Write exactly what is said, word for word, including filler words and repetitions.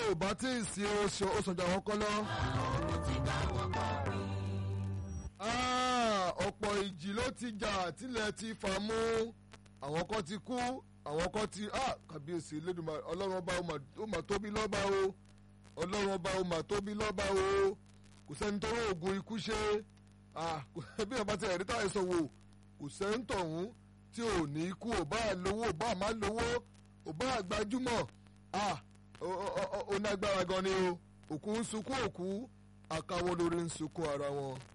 ò bá tí ì sí oṣù oṣùjà wọn kọ́ lọ. ọ̀pọ̀ ìjì ló ti jà tílẹ̀ ti fà mú àwọn kan ti kú àwọn kan ti kábíyèsí Elédùmarè ọlọ́run ọba ó mà tóbi lọ́ba o ọlọ́run ọba ó mà tóbi lọ́ba o kò sẹ́ni tó rọ oògùn ikú ṣe bí ọba ti ẹ̀rí táyà sọ wò kò sẹ́ni tọ̀hún tí ò ní ikú ò bá lówó ò bá má lówó ò bá gbajúmọ̀ ó ní agbára gan ni o òkú ń sunkún òkú àkàwọ́ lórí ń sunkún ara wọn.